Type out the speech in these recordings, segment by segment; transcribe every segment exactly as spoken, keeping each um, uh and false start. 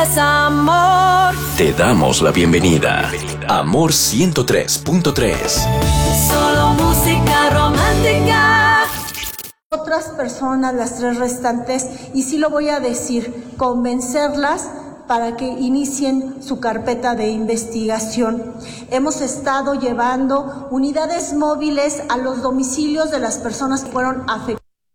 Amor. Te damos la bienvenida. Amor ciento tres punto tres. Solo música romántica. Otras personas, las tres restantes, y sí lo voy a decir, convencerlas para que inicien su carpeta de investigación. Hemos estado llevando unidades móviles a los domicilios de las personas que fueron afectadas.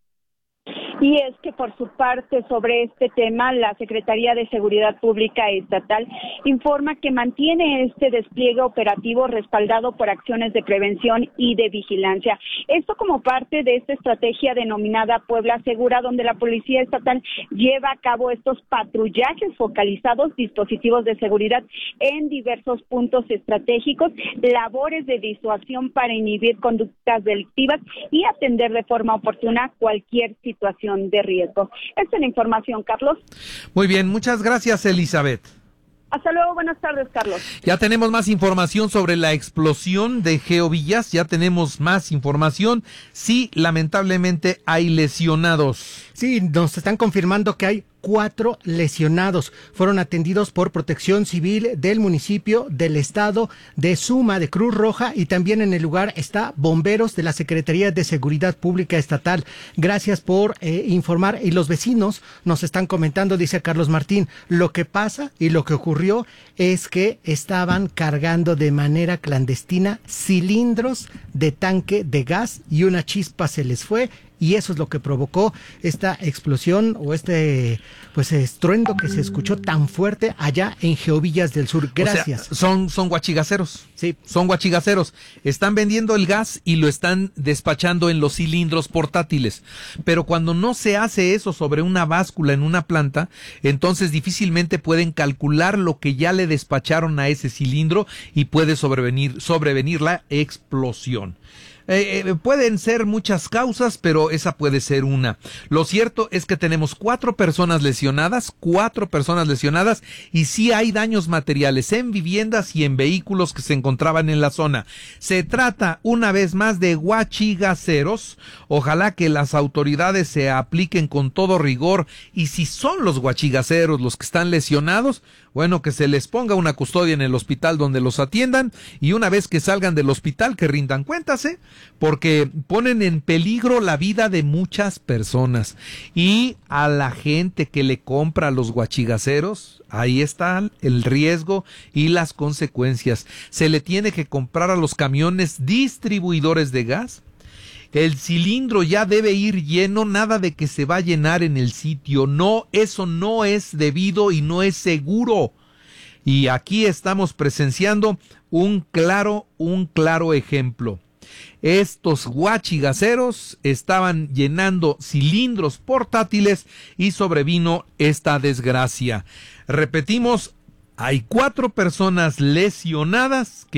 Y es que por su parte sobre este tema, la Secretaría de Seguridad Pública Estatal informa que mantiene este despliegue operativo respaldado por acciones de prevención y de vigilancia. Esto como parte de esta estrategia denominada Puebla Segura, donde la Policía Estatal lleva a cabo estos patrullajes focalizados, dispositivos de seguridad en diversos puntos estratégicos, labores de disuasión para inhibir conductas delictivas y atender de forma oportuna cualquier situación de riesgo. Esta es la información, Carlos. Muy bien, muchas gracias, Elizabeth. Hasta luego, buenas tardes, Carlos. Ya tenemos más información sobre la explosión de Geovillas, ya tenemos más información. Sí, lamentablemente hay lesionados. Sí, nos están confirmando que hay cuatro lesionados. Fueron atendidos por Protección Civil del municipio, del estado, de Suma, de Cruz Roja, y también en el lugar está bomberos de la Secretaría de Seguridad Pública Estatal. Gracias por eh, informar. Y los vecinos nos están comentando, dice Carlos Martín, lo que pasa y lo que ocurrió es que estaban cargando de manera clandestina cilindros de tanque de gas y una chispa se les fue. Y eso es lo que provocó esta explosión o este pues estruendo que se escuchó tan fuerte allá en Geovillas del Sur. Gracias. O sea, son, son guachigaceros. Sí. Son guachigaceros. Están vendiendo el gas y lo están despachando en los cilindros portátiles. Pero cuando no se hace eso sobre una báscula en una planta, entonces difícilmente pueden calcular lo que ya le despacharon a ese cilindro y puede sobrevenir, sobrevenir la explosión. Eh, eh, pueden ser muchas causas, pero esa puede ser una. Lo cierto es que tenemos cuatro personas lesionadas, cuatro personas lesionadas, y sí hay daños materiales en viviendas y en vehículos que se encontraban en la zona. Se trata una vez más de guachigaceros. Ojalá que las autoridades se apliquen con todo rigor, y si son los guachigaceros los que están lesionados, bueno, que se les ponga una custodia en el hospital donde los atiendan, y una vez que salgan del hospital que rindan cuentas, ¿eh? Porque ponen en peligro la vida de muchas personas. Y a la gente que le compra a los guachigaceros, ahí está el riesgo y las consecuencias. Se le tiene que comprar a los camiones distribuidores de gas. El cilindro ya debe ir lleno, nada de que se va a llenar en el sitio. No, eso no es debido y no es seguro. Y aquí estamos presenciando un claro, un claro ejemplo. Estos guachigaceros estaban llenando cilindros portátiles y sobrevino esta desgracia. Repetimos, hay cuatro personas lesionadas que